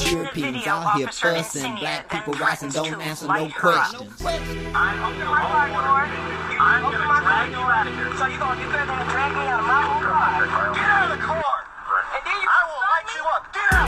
Europeans out here fussing, black people rising, don't answer no questions. I'm gonna drag you out of here. So you gonna drag me out of my own car?